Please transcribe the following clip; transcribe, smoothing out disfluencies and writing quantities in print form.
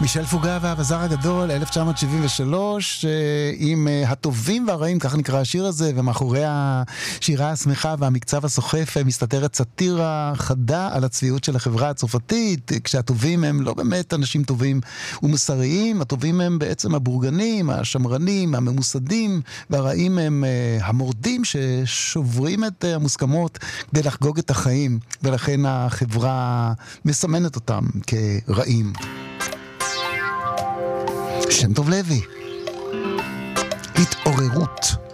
מישל פוגה והבזאר הגדול, 1973, עם הטובים והרעים, כך נקרא השיר הזה, ומאחורי השירה השמחה והמקצב הסוחף מסתתרת סאטירה חדה על הצביעות של החברה הצרפתית, כשהטובים הם לא באמת אנשים טובים ומוסריים, הטובים הם בעצם הבורגנים, השמרנים, הממוסדים, והרעים הם המורדים ששוברים את המוסכמות כדי לחגוג את החיים, ולכן החברה מסמנת אותם כרעים. שם טוב לוי, התעוררות.